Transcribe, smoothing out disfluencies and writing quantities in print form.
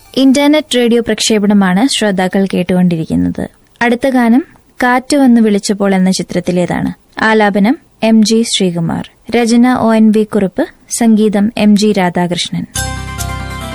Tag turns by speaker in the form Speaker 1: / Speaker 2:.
Speaker 1: Internet radio പ്രക്ഷേപണമാണ് ശ്രോതാക്കൾ കേട്ടുകൊണ്ടിരിക്കുന്നത്. അടുത്ത ഗാനം കാറ്റ് വന്ന് വിളിച്ചപ്പോൾ എന്ന ചിത്രത്തിലേതാണ്. ആലാപനം MG ശ്രീകുമാർ, രചന ONV കുറുപ്പ്, സംഗീതം MG രാധാകൃഷ്ണൻ.